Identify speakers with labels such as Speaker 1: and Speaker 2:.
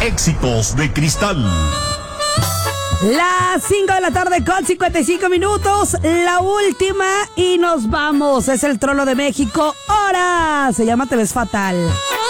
Speaker 1: Éxitos de Cristal.
Speaker 2: Las 5 de la tarde con 55 minutos, la última y nos vamos. Es el Trono de México. ¡Hora! Se llama Te Ves Fatal.